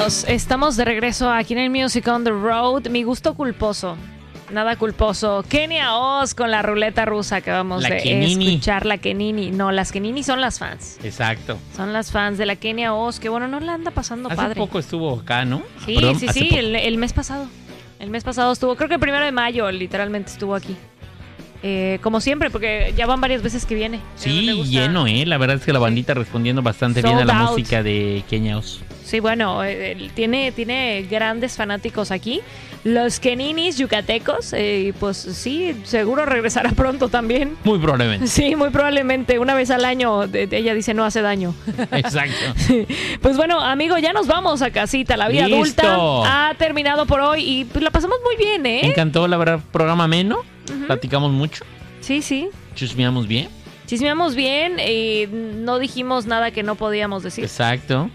amigos, estamos de regreso aquí en el Music on the Road. Mi gusto culposo, nada culposo. Kenia Oz con la ruleta rusa. Acabamos de escuchar la Kenini. No, las Kenini son las fans. Exacto. Son las fans de la Kenia Oz, que bueno, no la anda pasando padre. Hace poco estuvo acá, ¿no? Sí, Perdón, sí, el mes pasado. El mes pasado estuvo, creo que el 1 de mayo literalmente estuvo aquí. Como siempre, porque ya van varias veces que viene. Sí, lleno, la verdad es que la bandita respondiendo bastante bien a la música de Kenia Oz. Sí, bueno, tiene grandes fanáticos aquí. Los Keninis yucatecos, pues sí, seguro regresará pronto también. Muy probablemente. Sí, muy probablemente. Una vez al año, ella dice no hace daño. Exacto. Pues bueno, amigo, ya nos vamos a casita. La vida adulta ha terminado por hoy y pues la pasamos muy bien, ¿eh? Me encantó, la verdad, programa ameno. Platicamos mucho. Sí, sí. Chismeamos bien. Chismeamos bien y no dijimos nada que no podíamos decir. Exacto.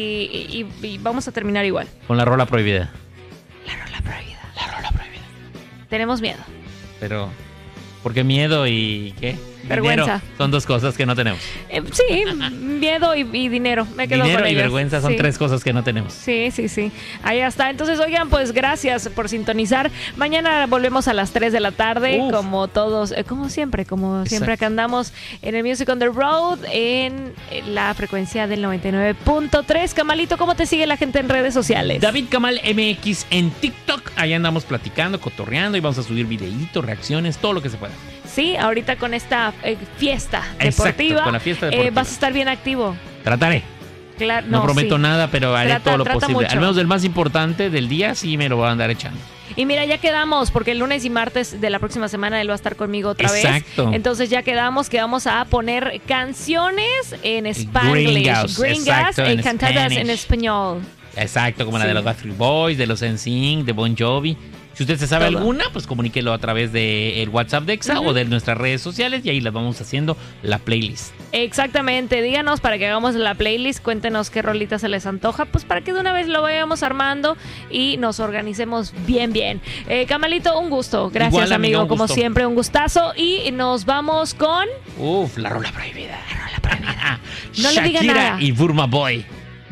Y vamos a terminar igual. Con la rola prohibida. La rola prohibida. La rola prohibida. Tenemos miedo. Pero, ¿por qué miedo y qué? Vergüenza. Dinero son dos cosas que no tenemos. Sí, miedo y dinero. Me quedo dinero con y ellas. vergüenza son tres cosas que no tenemos. Sí, sí, sí. Ahí está. Entonces, oigan, pues gracias por sintonizar. Mañana volvemos a las 3 de la tarde, como todos, como siempre acá andamos en el Music on the Road, en la frecuencia del 99.3. Camalito, ¿cómo te sigue la gente en redes sociales? David Kamal MX en TikTok. Ahí andamos platicando, cotorreando y vamos a subir videitos, reacciones, todo lo que se pueda. Sí, ahorita con esta fiesta deportiva, con la fiesta deportiva. Vas a estar bien activo. Trataré. Claro, no prometo nada, pero haré todo lo posible. Mucho. Al menos del más importante del día sí me lo voy a andar echando. Y mira, ya quedamos, porque el lunes y martes de la próxima semana él va a estar conmigo otra vez. Exacto. Entonces ya quedamos que vamos a poner canciones en Spanglish. Gringas y cantadas en español. Exacto, como la de los Backstreet Boys, de los NSYNC, de Bon Jovi. Si usted se sabe alguna, pues comuníquelo a través del WhatsApp de Exa o de nuestras redes sociales y ahí las vamos haciendo la playlist. Exactamente, díganos para que hagamos la playlist, cuéntenos qué rolita se les antoja, pues para que de una vez lo vayamos armando y nos organicemos bien. Camalito, un gusto. Gracias, igual, amigo, como siempre, un gustazo. Y nos vamos con... la rola prohibida. No le digan nada. Shakira y Burma Boy.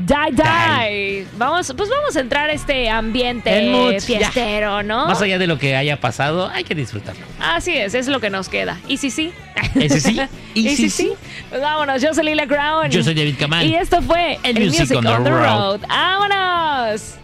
Die. Vamos a entrar a este ambiente fiestero, ¿no? Más allá de lo que haya pasado, hay que disfrutarlo. Así es lo que nos queda. ¿Y si sí? ¿Ese sí? ¿Y si sí? Pues vámonos, yo soy Lila Crown. Yo soy David Kamal. Y esto fue el Music on the Road. ¡Vámonos!